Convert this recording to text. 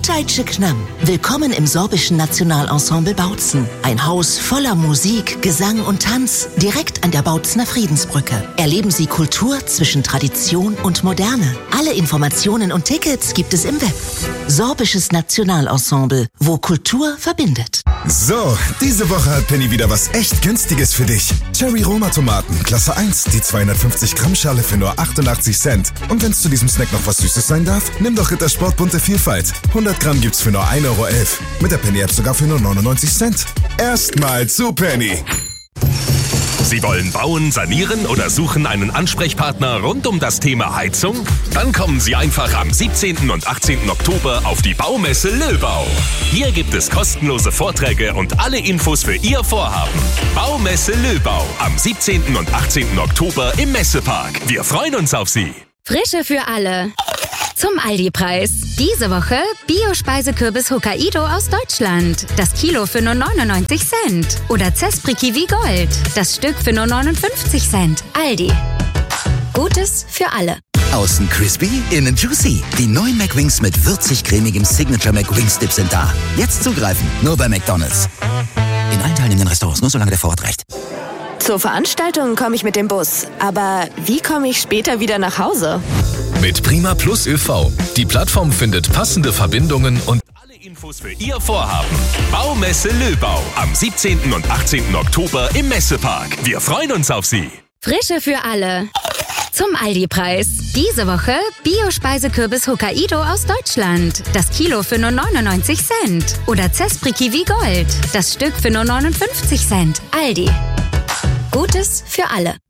Witajcie k nam. Willkommen im sorbischen Nationalensemble Bautzen. Ein Haus voller Musik, Gesang und Tanz, direkt an der Bautzener Friedensbrücke. Erleben Sie Kultur zwischen Tradition und Moderne. Alle Informationen und Tickets gibt es im Web. Sorbisches Nationalensemble, wo Kultur verbindet. So, diese Woche hat Penny wieder was echt Günstiges für dich. Cherry Roma Tomaten, Klasse 1, die 250 Gramm Schale für nur 88 Cent. Und wenn es zu diesem Snack noch was Süßes sein darf, nimm doch Rittersport bunte Vielfalt. 100 Gramm gibt's für nur 1,11 Euro. Mit der Penny-App sogar für nur 99 Cent. Erstmal zu Penny. Sie wollen bauen, sanieren oder suchen einen Ansprechpartner rund um das Thema Heizung? Dann kommen Sie einfach am 17. und 18. Oktober auf die Baumesse Löbau. Hier gibt es kostenlose Vorträge und alle Infos für Ihr Vorhaben. Baumesse Löbau am 17. und 18. Oktober im Messepark. Wir freuen uns auf Sie. Frische für alle. Zum Aldi-Preis. Diese Woche Bio-Speisekürbis Hokkaido aus Deutschland. Das Kilo für nur 99 Cent. Oder Zespri Kiwi Gold. Das Stück für nur 59 Cent. Aldi. Gutes für alle. Außen crispy, innen juicy. Die neuen McWings mit würzig-cremigem Signature McWings Dip sind da. Jetzt zugreifen, nur bei McDonald's. In allen teilnehmenden Restaurants, nur solange der Vorrat reicht. Zur Veranstaltung komme ich mit dem Bus. Aber wie komme ich später wieder nach Hause? Mit Prima Plus ÖV. Die Plattform findet passende Verbindungen und alle Infos für Ihr Vorhaben. Baumesse Löbau am 17. und 18. Oktober im Messepark. Wir freuen uns auf Sie. Frische für alle. Zum Aldi-Preis. Diese Woche Bio-Speisekürbis Hokkaido aus Deutschland. Das Kilo für nur 99 Cent. Oder Zespri Kiwi Gold. Das Stück für nur 59 Cent. Aldi. Gutes für alle.